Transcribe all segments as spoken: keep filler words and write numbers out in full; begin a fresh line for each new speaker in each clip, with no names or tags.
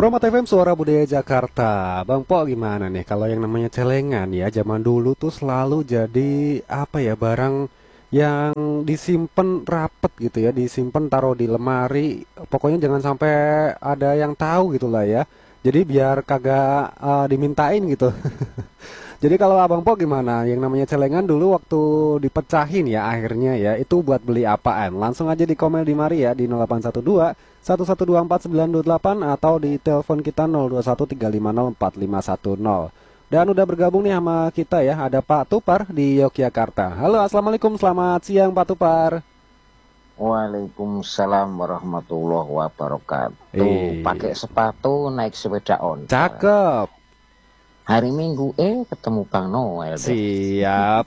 Promo T V M Suara Budaya Jakarta. Bang Po gimana nih kalau yang namanya celengan ya zaman dulu tuh selalu jadi apa ya barang yang disimpan rapet gitu ya, disimpan taruh di lemari. Pokoknya jangan sampai ada yang tahu gitu lah ya. Jadi biar kagak eh, dimintain gitu. Jadi kalau Abang Po gimana? Yang namanya celengan dulu waktu dipecahin ya akhirnya ya itu buat beli apaan? Langsung aja di komen di mari ya di nol delapan satu dua satu satu dua empat sembilan dua delapan atau di telepon kita nol dua satu tiga lima nol empat lima satu nol. Dan udah bergabung nih sama kita ya, ada Pak Tupar di Yogyakarta. Halo, Assalamualaikum, selamat siang Pak Tupar.
Waalaikumsalam warahmatullahi wabarakatuh.
Iya,
Pakai sepatu naik sepeda ontel.
cakep.
Hari Minggu eh ketemu Bang Noel deh.
Siap.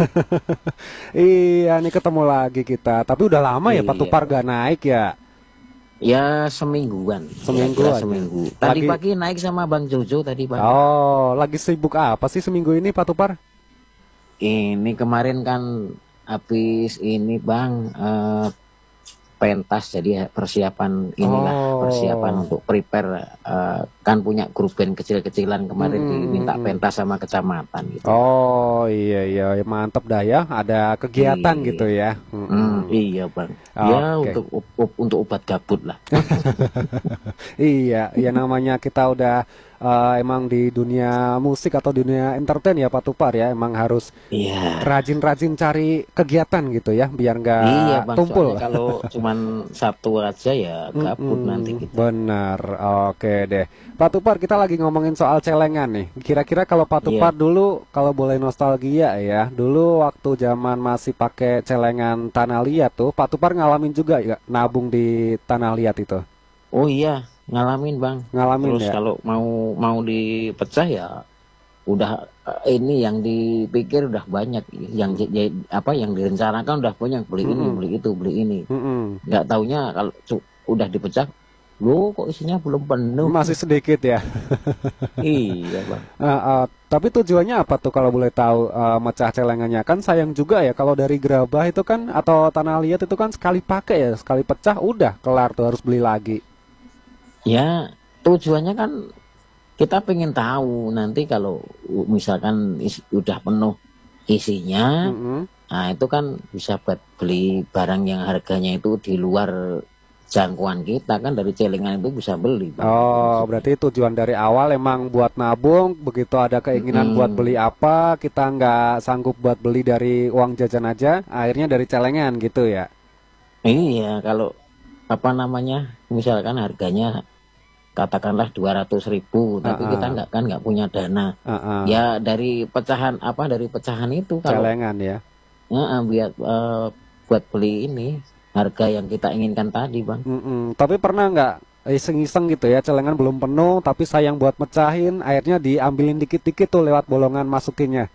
Iya, nih ketemu lagi kita. Tapi udah lama ya Pak
Iya,
Tupar gak naik ya?
ya semingguan,
Seminggu
kira-kira
aja.
seminggu. Tadi
Lagi,
pagi naik sama Bang Jojo tadi pagi.
oh, lagi sibuk apa sih seminggu ini Pak Tupar?
Ini kemarin kan habis ini Bang eh, pentas, jadi persiapan inilah persiapan
Oh,
untuk prepare, eh, kan punya grup band kecil-kecilan,
mm,
kemarin
mm, mm,
diminta
mm.
pentas sama kecamatan gitu.
Oh iya iya ya, mantep dah ya. Ada kegiatan gitu
Iya.
ya.
Hmm,
Mm-mm.
iya bang. Ya
Oke.
untuk op- untuk obat gabut lah.
Iya, ya namanya kita udah eh, emang di dunia musik atau dunia entertain ya Pak Tupar ya. Emang harus
Iya,
rajin-rajin cari kegiatan gitu ya, biar nggak
iya bang.
tumpul.
Soalnya kalau cuman Sabtu aja ya gabut nanti
Mm-mm,
kita.
benar, oke deh. Pak Tupar, kita lagi ngomongin soal celengan nih. Kira-kira kalau Pak Tupar
Iya,
dulu, kalau boleh nostalgia ya, dulu waktu zaman masih pakai celengan tanah liat tuh, Pak Tupar ngalamin juga ya nabung di tanah liat itu?
oh iya ngalamin bang.
Ngalamin
Terus
ya?
kalau mau mau dipecah ya udah, eh, ini yang dipikir udah banyak, yang j- j- apa yang direncanakan udah banyak, beli ini
Mm-mm,
beli itu beli ini.
mm-mm.
Nggak taunya kalau cu- udah dipecah, lo kok isinya belum penuh.
Masih sedikit ya.
Iya bang.
Eh, eh, tapi tujuannya apa tuh kalau boleh tahu eh, mecah celengannya? Kan sayang juga ya kalau dari gerabah itu kan atau tanah liat itu kan sekali pakai ya, sekali pecah udah kelar tuh harus beli lagi.
Ya, tujuannya kan kita pengen tahu nanti kalau u- misalkan is- udah penuh isinya,
Mm-mm.
nah itu kan bisa buat beli barang yang harganya itu di luar jangkauan kita, kan dari celengan itu bisa beli bang, itu
Oh,
maksudnya.
berarti tujuan dari awal emang buat nabung, begitu ada keinginan buat beli
Mm-mm.
apa, kita nggak sanggup buat beli dari uang jajan aja, akhirnya dari celengan gitu ya.
Iya, kalau apa namanya, misalkan harganya katakanlah dua ratus ribu, tapi kita
Ah,
nggak kan nggak punya dana,
ah, ah, ah.
ya dari pecahan apa dari pecahan itu kalau
Celengan ya.
ya, biar eh, buat beli ini harga yang kita inginkan tadi bang.
Mm-mm. Tapi pernah nggak iseng-iseng gitu ya, celengan belum penuh, tapi sayang buat mecahin, akhirnya diambilin dikit-dikit tuh lewat bolongan masukinnya.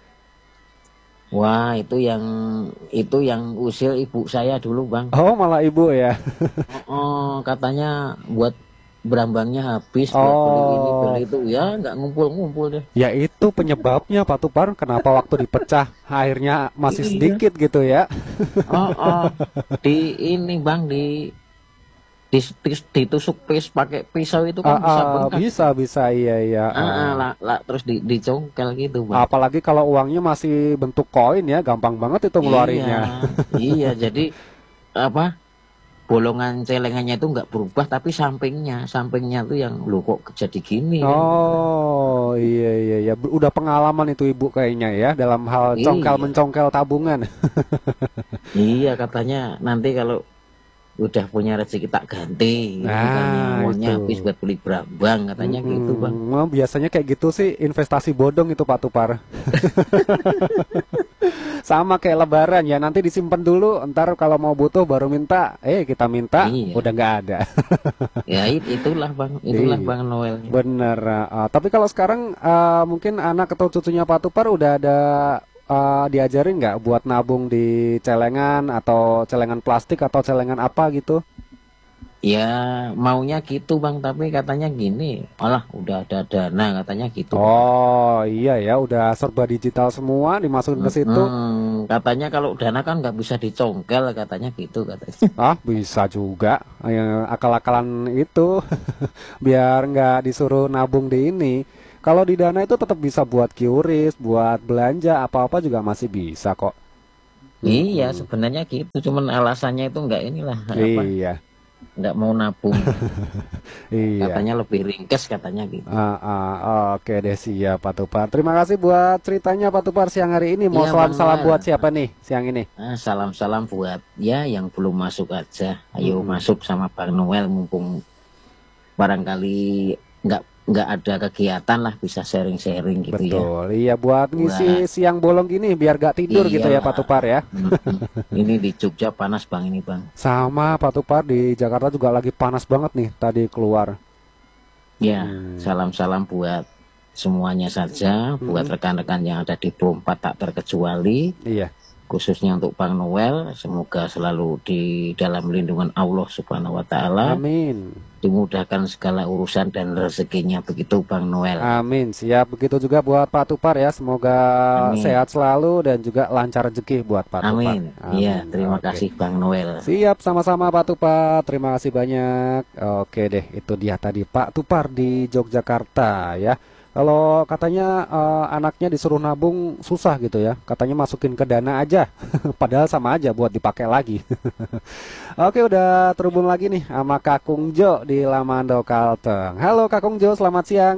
Wah, itu yang itu yang usil ibu saya dulu bang.
Oh, malah ibu ya.
Oh, katanya buat berambangnya habis buat beli ini beli
Oh,
itu, ya nggak ngumpul-ngumpul deh.
ya itu penyebabnya Pak Tupar, kenapa waktu dipecah akhirnya masih
Iya.
sedikit gitu ya.
Oh, oh. Di ini bang di, di, di- ditusuk pis pakai pisau itu
Ah,
kan bisa
ah,
bengkak.
bisa bisa iya iya.
Ah, ah,
Ah.
lah, lah, terus di, dicongkel gitu bang.
Apalagi kalau uangnya masih bentuk koin ya, gampang banget itu
Iya,
ngeluarinnya.
iya. Jadi apa? Bolongan celengannya itu nggak berubah, tapi sampingnya sampingnya tuh yang lu kok jadi gini kan gitu.
Oh iya iya iya, Ber- udah pengalaman itu ibu kayaknya ya dalam hal congkel
Iya,
mencongkel tabungan.
iya, katanya nanti kalau udah punya rezeki tak ganti, katanya
Nah
uangnya
itu.
habis buat beli berambang, katanya gitu bang.
Mm-mm. Nah, biasanya kayak gitu sih investasi bodong itu Pak Tupar. Sama kayak lebaran ya, nanti disimpan dulu, ntar kalau mau butuh baru minta. Eh kita minta
Iya,
udah nggak ada.
ya it- itulah bang, itulah
Iya.
bang Noelnya.
Bener. Uh, tapi kalau sekarang uh, mungkin anak atau cucunya Pak Tupar udah ada uh, diajarin nggak buat nabung di celengan atau celengan plastik atau celengan apa gitu?
Ya maunya gitu Bang, tapi katanya gini, alah udah ada dana katanya gitu Bang.
Oh iya ya, udah serba digital semua dimasukin ke situ.
Mm-mm. Katanya kalau dana kan nggak bisa dicongkel katanya gitu katanya.
Ah, bisa juga. Eh, akal-akalan itu biar nggak disuruh nabung di ini. Kalau di Dana itu tetap bisa buat QRIS, buat belanja apa-apa juga masih bisa kok.
Iya
Mm-mm.
sebenarnya gitu, cuman alasannya itu nggak inilah apa,
Iya,
nggak mau nabung,
iya.
katanya lebih ringkes katanya gitu.
Ah, ah, oke deh siap Pak Tupar. Terima kasih buat ceritanya Pak Tupar siang hari ini. Mau
Iya Bang
salam-salam
Noel.
buat siapa nih siang ini?
Ah, salam-salam buat ya yang belum masuk aja. Ayo
Mm-mm.
masuk sama Bang Noel mumpung barangkali nggak nggak ada kegiatan lah bisa sharing-sharing gitu ya.
Betul. Iya buat ngisi
Buat
siang bolong gini biar gak tidur gitu ya Pak
iyalah.
Tupar ya.
Mm-mm. Ini di Jogja panas Bang ini Bang.
Sama Pak Tupar di Jakarta juga lagi panas banget nih tadi keluar.
Ya,
Mm-mm.
salam-salam buat semuanya saja, buat
Mm-mm.
rekan-rekan yang ada di Perumpat tak terkecuali,
Iya.
khususnya untuk Bang Noel, semoga selalu di dalam lindungan Allah Subhanahu wa taala,
Amin.
dimudahkan segala urusan dan rezekinya begitu Bang Noel.
Amin. Siap begitu juga buat Pak Tupar ya. Semoga
Amin.
sehat selalu dan juga lancar rezeki buat Pak Tupar.
Amin. Iya,
Amin.
terima
Oke.
kasih Bang Noel.
Siap sama-sama Pak Tupar. Terima kasih banyak. Oke deh, itu dia tadi Pak Tupar di Yogyakarta ya. Kalau katanya eh, anaknya disuruh nabung susah gitu ya. Katanya masukin ke dana aja. Padahal sama aja buat dipakai lagi. Oke, udah terhubung lagi nih sama Kakung Jo di Lamando Kalteng. Halo Kakung Jo, selamat siang.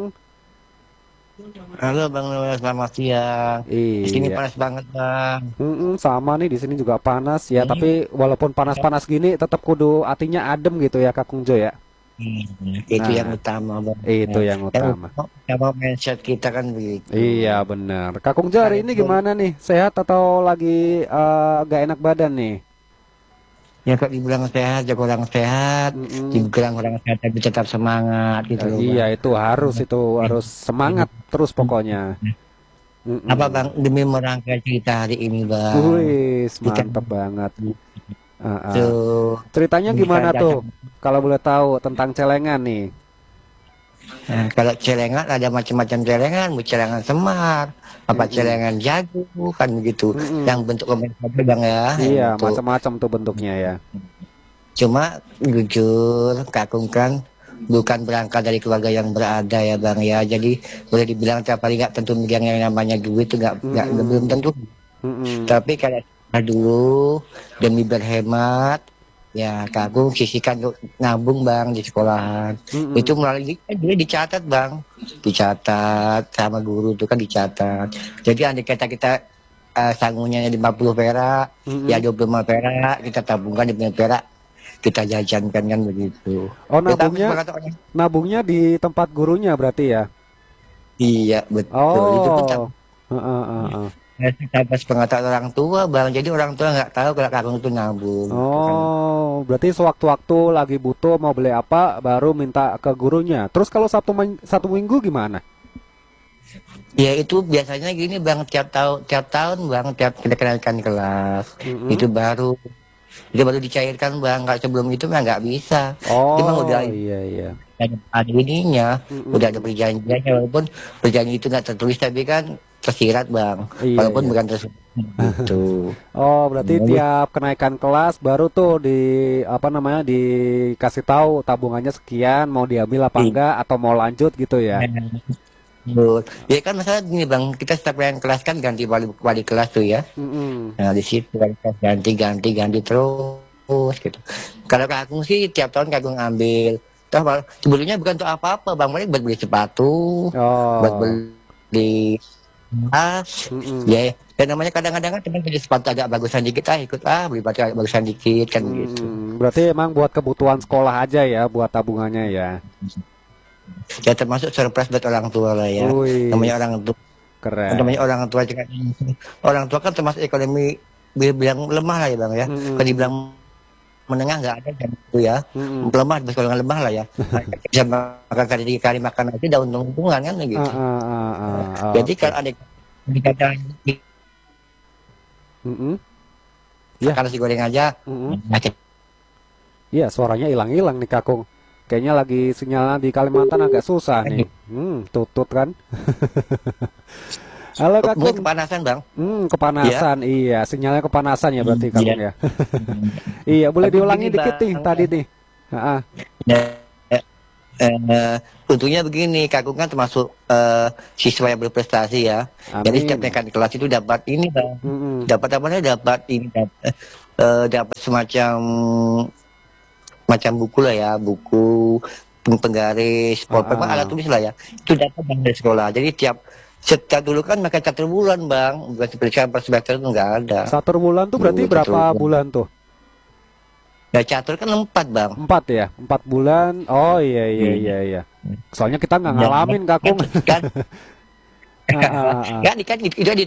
Halo Bang Noel, selamat siang. Di sini
Iya.
panas banget Bang.
Mm-mm, sama nih di sini juga panas ya, tapi
Ini
walaupun panas-panas gini tetap kudu hatinya adem gitu ya Kakung Jo ya.
hmm, itu yang
Nah,
utama Bang.
itu
Noel.
yang
Yang
utama.
utama, utama mindset kita kan begitu.
Iya benar. Kakung Jo hari ini
Sekalipun
gimana nih? Sehat atau lagi eh, gak enak badan nih?
ya kok dibilang sehat, ya kurang sehat,
Mm-mm.
dibilang kurang sehat tapi tetap semangat gitu
Eh,
loh
iya
Bang.
itu harus itu harus semangat terus pokoknya.
Apa
Mm-mm.
Bang demi merangkai cerita hari ini Bang?
Wih,
Kita
mantep banget. Ah, ah.
tuh
Ceritanya
bisa
gimana tuh?
datang.
Kalau boleh tahu tentang celengan nih.
Nah, kalau celengan ada macam-macam celengan, mau celengan semar, apa
Mm-mm.
celengan jago kan begitu. Yang
Mm-mm.
bentuk komentar Bang ya, yang
Iya,
bentuk.
macam-macam tuh bentuknya ya.
Cuma jujur Kakung kan bukan berangkat dari keluarga yang berada ya Bang ya. Jadi boleh dibilang tiap hari nggak tentu megang yang namanya duit itu nggak nggak belum
Mm-mm.
tentu.
Mm-mm.
Tapi kalau dulu demi berhemat ya Kakung sisihkan untuk nabung Bang di sekolahan. Itu
Mm-mm.
melalui kan juga dicatat Bang, dicatat sama guru itu kan dicatat. Jadi andai kata kita eh, sanggungnya lima puluh perak, ya
Mm-mm.
dua puluh lima perak kita tabungkan di perak kita jajankan kan begitu.
Oh,
Ya tapi
nabungnya
sepengetahuan
nabungnya di tempat gurunya berarti ya?
iya betul itu pun
Oh.
tanpa
Heeh, heeh, heeh.
tanpa sepengetahuan orang tua Bang. Jadi orang tua nggak tahu kalau kakung itu nabung gitu kan.
Oh, berarti sewaktu-waktu lagi butuh mau beli apa baru minta ke gurunya. Terus kalau satu ming- satu minggu gimana?
Ya itu biasanya gini Bang tiap tahun tiap tahun Bang tiap kita kenaikan kelas itu
Mm-mm.
baru itu baru dicairkan Bang. Kalau sebelum itu mah nggak bisa. Itu Bang udah
Oh, iya iya.
ada ada ininya, udah ada
Mm-mm.
perjanjiannya walaupun perjanjian itu nggak tertulis tapi kan tersirat Bang.
Iya
Walaupun
iya.
bukan tersirat gitu.
Oh, berarti tiap kenaikan kelas baru tuh di apa namanya dikasih tahu tabungannya sekian, mau diambil apa enggak atau mau lanjut gitu ya.
Betul. Ya kan masalah gini Bang, kita setiap pengen kelas kan ganti wali, wali kelas tuh ya.
Mm-mm.
Nah di situ wali kelas ganti ganti ganti terus gitu. Kalau Kakung sih tiap tahun Kakung ambil. Toh Bang, sebetulnya bukan untuk apa-apa Bang, paling buat beli sepatu, buat
Oh.
beli tas,
Mm-mm.
ya. Dan namanya kadang-kadang kan teman beli sepatu agak bagusan dikit ah ikut ah beli sepatu agak bagusan dikit kan begitu.
Mm, berarti emang buat kebutuhan sekolah aja ya, buat tabungannya ya.
Ya termasuk surprise buat orang tua lah ya.
Wih,
Namanya orang tua,
keren.
namanya orang tua juga orang tua kan termasuk ekonomi bilang lemah lah ya Bang ya. Kalau
Mm-mm.
dibilang menengah nggak ada jam itu ya.
Mm-mm.
Lemah, golongan lemah lah ya. Bisa makan kali tiga kali makan aja udah untung-untungan kan
Ah,
gitu.
ah, ah, ah.
Jadi
Oke.
kalau ada dikata
Mm-mm. Ya.
makan nasi goreng aja,
Mm-mm.
nah,
Iya, suaranya hilang-hilang nih Kakung. Kayaknya lagi sinyalnya di Kalimantan agak susah nih. Hmm, tutut kan? Halo
Mungkin
Kakung.
kepanasan bang.
Hmm,
Ya.
kepanasan. Iya, sinyalnya kepanasan ya berarti
Iya.
Kakung ya. Iya, boleh
Tapi
diulangi
begini
dikit nih
bang.
tadi nih. Ah,
Ya, eh, untungnya begini, Kakung kan termasuk eh, siswa yang berprestasi ya. Jadi setiap
amin.
naik kelas itu dapat ini bang,
Mm-mm.
dapat apa namanya, dapat ini, dapat, eh, dapat semacam macam buku lah ya, buku peng- penggaris,
Ah,
pulpen, alat
ah.
tulis lah ya. Itu dapat bang dari sekolah. Jadi tiap setiap dulu kan mereka catur bulan bang, bukan seperti sekarang per semester itu nggak ada.
Satu bulan tuh berarti
Tuh catur
berapa
bulan.
bulan tuh?
Ya catur kan empat bang.
Empat ya? Empat bulan. Oh iya iya
Iya.
iya iya. Soalnya kita nggak
Ya,
ngalamin
kan,
Kakung.
kan,
Ah, ah, ah.
kan, kan itu di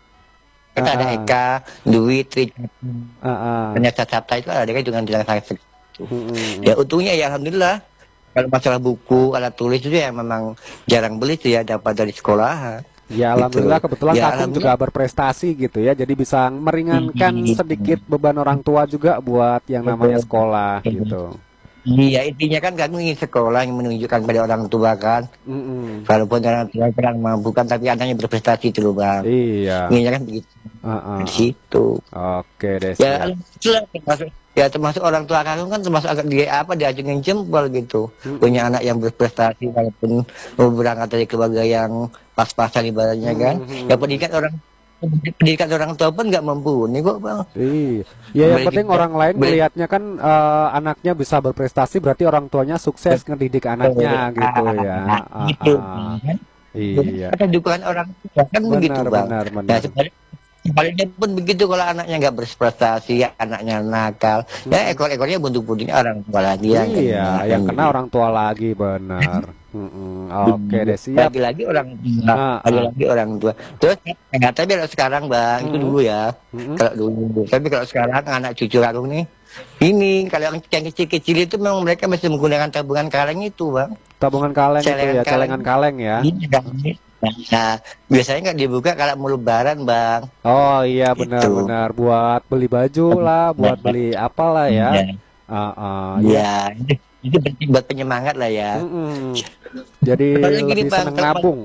Ah,
kita ada
ah.
Eka, Dwi, Tri,
Ah, ah.
ternyata Sabta itu ada kan dengan bilang saya.
Mm-mm.
Ya untungnya ya alhamdulillah. Kalau masalah buku, alat tulis itu ya memang jarang beli tuh ya, dapat dari sekolah
Ya
gitu.
alhamdulillah kebetulan
Ya
Kakung juga
alhamdulillah.
berprestasi gitu ya. Jadi bisa meringankan sedikit beban orang tua juga buat yang namanya sekolah gitu.
Iya intinya kan kami ingin sekolah yang menunjukkan pada orang tua kan,
Mm-mm.
walaupun orang tua kurang mampu kan, tapi anaknya berprestasi itu loh bang.
Iya.
Inginnya kan begitu
Ah, ah,
di
ah.
situ.
Oke deh
Ya
siap.
alhamdulillah termasuk ya termasuk orang tua kami kan termasuk agak dia apa diacungin jempol gitu. Punya
Mm-mm.
anak yang berprestasi walaupun mau berangkat dari keluarga yang pas-pasan ibaratnya kan. Ya
Mm-mm.
pendidikan orang pendidikan orang tua pun nggak mumpuni kok bang.
Iya, ya yang
Boleh
penting
kita
orang lain
boleh
ngelihatnya kan eh, anaknya bisa berprestasi berarti orang tuanya sukses ngedidik anaknya gitu ya. Ah,
gitu
ah.
kan.
Iya,
Ada dukungan orang tua kan begitu
benar
bang.
benar
Nah
benar.
sebaliknya sebaliknya pun begitu kalau anaknya nggak berprestasi, ya anaknya nakal, ya
Mm-mm.
ekor-ekornya buntu-buntunya orang tua lagi yang
Iya,
kena kan
yang kena
gitu.
orang tua lagi benar. Mm-mm. Oke deh siap.
Lagi-lagi orang tua,
Ah, ah.
lagi-lagi orang tua. Terus nggak tapi kalau sekarang bang itu
Mm-mm.
dulu ya,
Mm-mm.
kalau dulu. Tapi kalau sekarang anak cucu aku nih, ini kalau yang yang kecil-kecil itu memang mereka masih menggunakan tabungan kaleng itu bang,
Tabungan kaleng itu
celengan
ya,
kaleng.
celengan kaleng ya.
Ini kan. Nah, biasanya nggak dibuka kalau mau lebaran bang,
Oh iya
itu.
benar-benar buat beli baju lah, buat beli apalah ya.
Ya,
Ah, ah, ya.
ya, itu, itu penting buat penyemangat lah ya.
Mm-mm. Jadi
Soalnya gini
lebih
bang,
seneng
kalau
nabung.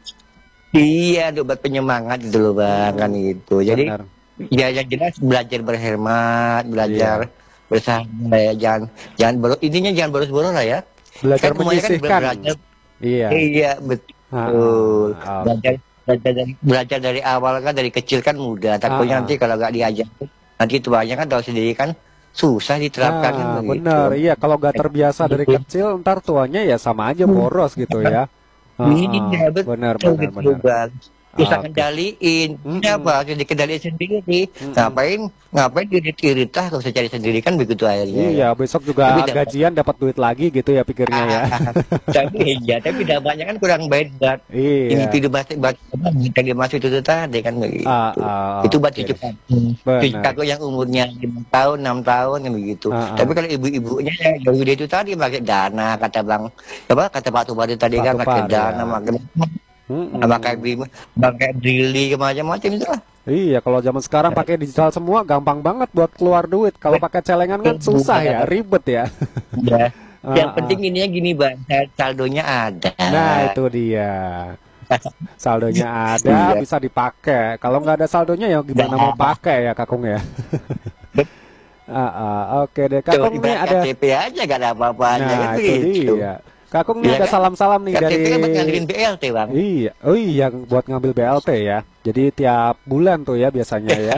iya, itu buat penyemangat gitu loh bang, kan
Mm-mm.
gitu. Jadi
Benar.
ya yang jelas belajar berhemat, belajar
Iya.
bersahabat ya, jangan jangan boros, intinya jangan boros-boros lah ya.
Belajar
Kan semuanya kan
menyisihkan.
belajar,
Iya.
iya
Ah,
betul.
ah, oke.
Belajar belajar dari belajar dari awal kan, dari kecil kan mudah.
Ah,
Takutnya nanti
ah.
kalau nggak diajar, nanti tuanya kan tahu sendiri kan susah diterapkan kan
Nah,
begitu.
benar. Iya, kalau nggak terbiasa dari kecil, ntar tuanya ya sama aja boros gitu ya. Ah, ah.
Iya
Benar,
betul
benar,
gitu
benar.
bang. Susah
Oke.
kendaliin. Ini
Mm-mm.
apa? Harus dikendaliin sendiri.
Mm-mm.
Ngapain? Ngapain irit-irit ah? Kalau usah cari sendiri kan begitu akhirnya
Iya,
ya.
besok
Tapi
juga
dapat.
gajian dapat duit lagi gitu ya pikirnya ya.
Tapi iya, tapi dampaknya kan kurang baik buat
Iya.
individu masih buat yang dimaksud itu tadi kan
Ah,
begitu.
ah,
Itu buat
oke
cucu
deh.
kaku. Cucu
Benar.
kaku yang umurnya lima tahun, enam tahun kan begitu.
Ah,
Tapi
ah.
kalau ibu-ibunya ya jauh dia itu tadi pakai dana, kata Bang, apa kata Pak Tubadi tadi
Pak
kan pakai
Tupar ya.
dana, pakai pakai
Mm-mm.
beli, pakai beli macam-macam itu lah.
Iya, kalau zaman sekarang pakai digital semua gampang banget buat keluar duit. Kalau pakai celengan kan susah ya, ribet ya.
Ya. Yang
Ah,
penting
ah.
ininya gini Bang, saldonya ada.
Nah, itu dia. Saldonya ada,
Iya.
bisa dipakai. Kalau nggak ada saldonya ya gimana mau pakai ya, Kakung ya? Ah, ah, oke deh,
Tuh,
Kakung nih
ibarat
ada.
K T P aja gak ada apa-apanya kan
Nah, itu
begitu.
dia. Kakung nih
Iya
ada
kan?
salam-salam nih
K T P
dari.
kan buat ngandelin B L T Bang.
Iya, oh iya buat ngambil B L T ya. Jadi tiap bulan tuh ya biasanya ya.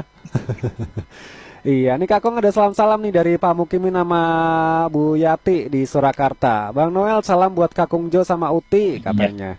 Iya, nih Kakung ada salam-salam nih dari Pak Mukimin sama Bu Yati di Surakarta. Bang Noel salam buat Kakung Jo sama Uti katanya.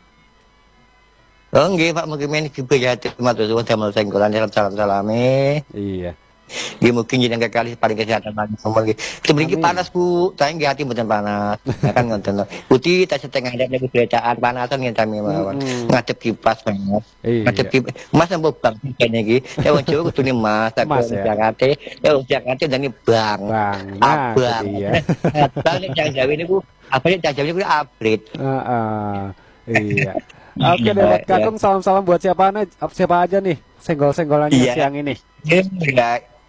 Oh nggih Pak mungkin ini juga ya matur suwun damel senggolan salam-salame.
Iya.
Nggih mungkin jenengan kali paling kesehatan lagi semua nggih. Sebenarnya
Amin.
panas Bu, saya nggih hati mboten panas. Ya kan ngoten. Putih tak setengah ada lagi berecaan panasan yen sami mawon.
Mm-mm.
Ngadep kipas Mas. Ngadep
Iya.
kipas. Mas mbok bang kene iki. Ya wong Jawa kudune Mas, tak
Mas
wong
ya.
Jakarta. Ya wong Jakarta dani bang.
Bang, nah itu
Abang.
dia.
Bang nek yang Jawa niku apa ya Jawa niku upgrade.
Ah, ah. Iya. Oke deh buat
Ya, ya.
Kakung salam-salam buat siapa aja, siapa aja nih senggol-senggolannya
Iya.
siang ini.
Ya,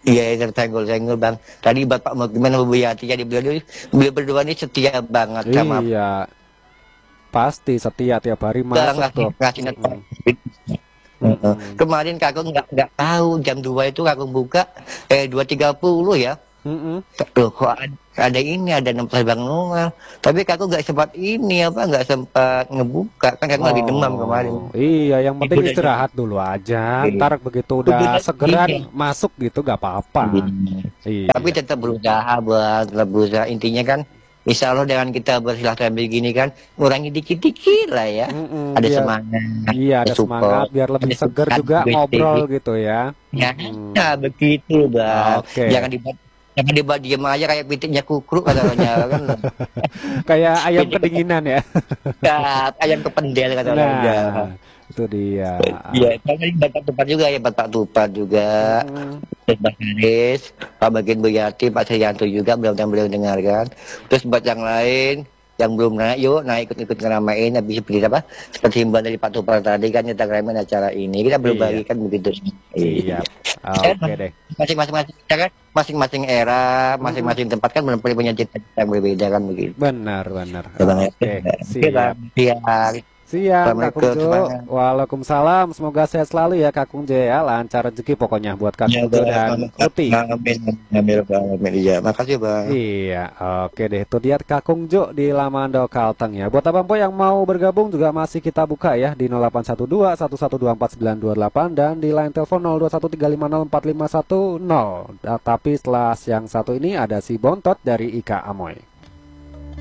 Iya, tersenggol-senggol bang. Tadi bapak mau gimana Bu Yati? Jadi beliau beliau berdua ini setia banget sama
Iya, pasti setia tiap hari
bang,
masuk
ngasih
tuh.
ngasih
Mm-mm.
Heeh.
Mm-mm.
Kemarin kakak nggak nggak tahu jam dua itu kakak buka eh dua tiga puluh ya.
Mm-mm.
Loh, kok ada, ada ini ada nomor Bang Noel. Tapi kakak nggak sempat ini apa nggak sempat ngebuka kan kakak lagi demam kemarin.
Oh, iya, yang
Ibu
penting
udah
istirahat dulu aja.
Iya.
Ntar begitu
Udah
udah segeran
iya.
masuk gitu gak apa-apa.
Tapi
Iya.
tetap berusaha buat tetap berusaha. Intinya kan Insya Allah dengan kita bersilaturahmi begini kan ngurangi dikit-dikit lah ya.
Mm-mm,
Ada
biar
semangat,
iya
ada
ada semangat
support,
biar lebih
ada
seger
support
juga
B T G.
ngobrol gitu ya.
Ya,
Mm-mm.
nah, begitu bang.
Oke.
Jangan dibuat jangan dibuat diem aja kayak pitiknya kukruk katanya kan.
Kayak ayam
Pitik
kedinginan ya.
kepedas, ayam kependel kata orang Jawa.
Nah, itu dia.
Iya, tadi Bapak Tupat juga ya, Bapak Tupat juga.
Mm-mm.
Terus Pak Haris, Pak Bagian Bu Yati, Pak Srianto juga mudah-mudahan beliau dengarkan. Terus buat yang lain yang belum naik, yuk naik ikut-ikut ngeramain habis seperti apa? Seperti himbauan dari Pak Tupat tadi kan kita ngeramein acara ini. Kita
Iya,
berbagi kan begitu. Iya.
siap.
Kan
Oke deh.
masing-masing kita kan masing-masing era,
Mm-mm.
masing-masing tempat kan punya punya cita-cita yang berbeda kan begitu.
Benar, benar.
Ya, Bang, ya.
Oke,
Oke, Bang.
siap.
Siap.
Siap, Kak
Assalamualaikum
Kungjo.
semangat.
Waalaikumsalam. Semoga sehat selalu ya, Kak Kungjo ya. Lancar rezeki pokoknya buat Kak
Ya,
Kungjo
Bang.
dan Uti.
Amin. Amin. Amin. Iya, makasih, Bang.
Iya, oke deh. Itu dia Kak Kungjo di Lamando Kalteng ya. Buat abang po yang mau bergabung juga masih kita buka ya di nol delapan satu dua, satu satu dua empat sembilan dua delapan dan di line telepon nol dua satu tiga lima nol empat lima satu nol. Nah, tapi setelah yang satu ini ada si Bontot dari Ika Amoy.